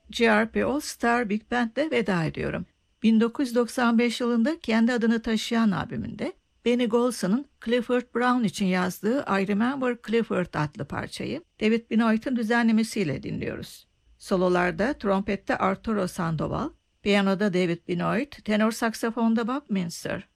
GRP All Star Big Band'le veda ediyorum. 1995 yılında kendi adını taşıyan albümünde Benny Golson'ın Clifford Brown için yazdığı I Remember Clifford adlı parçayı David Benoit'ın düzenlemesiyle dinliyoruz. Sololarda trompette Arturo Sandoval, piyanoda David Benoit, tenor saksafonda Bob Minster.